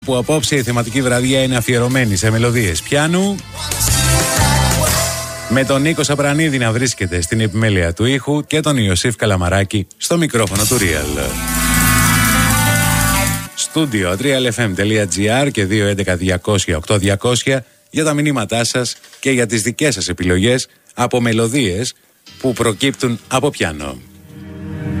Που απόψε η θεματική βραδιά είναι αφιερωμένη σε μελωδίες πιάνου, με τον Νίκο Σαπρανίδη να βρίσκεται στην επιμέλεια του ήχου και τον Ιωσήφ Καλαμαράκη στο μικρόφωνο του Real. Στούντιο realfm.gr και 211-200-8200 για τα μηνύματά σας και για τις δικές σας επιλογές από μελωδίες που προκύπτουν από πιάνο.